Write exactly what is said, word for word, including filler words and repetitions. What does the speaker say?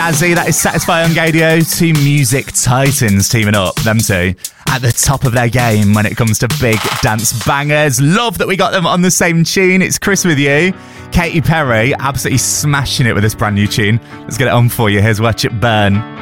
Azzy, that is Satisfy on Gadio. Two music titans teaming up, them two, at the top of their game when it comes to big dance bangers. Love that we got them on the same tune. It's Chris with you. Katy Perry absolutely smashing it with this brand new tune. Let's get it on for you. Here's Watch It Burn.